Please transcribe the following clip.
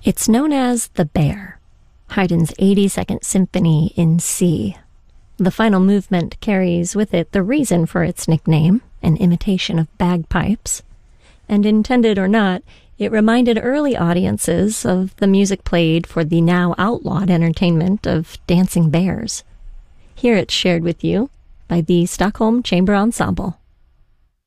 It's known as The Bear, Haydn's 82nd Symphony in C. The final movement carries with it the reason for its nickname, an imitation of bagpipes. And intended or not, it reminded early audiences of the music played for the now outlawed entertainment of dancing bears. Here it's shared with you by the Stockholm Chamber Ensemble.